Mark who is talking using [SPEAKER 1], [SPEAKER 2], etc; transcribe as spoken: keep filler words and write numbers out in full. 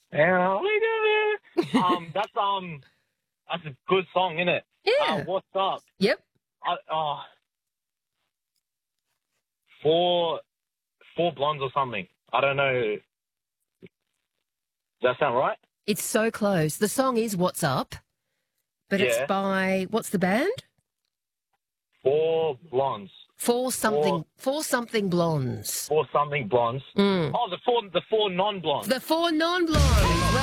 [SPEAKER 1] Yeah, we do it. Um, that's um, that's a good song, isn't it?
[SPEAKER 2] Yeah.
[SPEAKER 1] Uh, what's up?
[SPEAKER 2] Yep.
[SPEAKER 1] Uh, oh, four, four blondes or something. I don't know. Does that sound right?
[SPEAKER 2] It's so close. The song is What's Up, but it's
[SPEAKER 1] Yeah.
[SPEAKER 2] by, what's the band?
[SPEAKER 1] Four blondes.
[SPEAKER 2] Four something, four something blondes.
[SPEAKER 1] Four something blondes.
[SPEAKER 2] Mm.
[SPEAKER 1] Oh, the four, the four non-blondes.
[SPEAKER 2] The four non-blondes.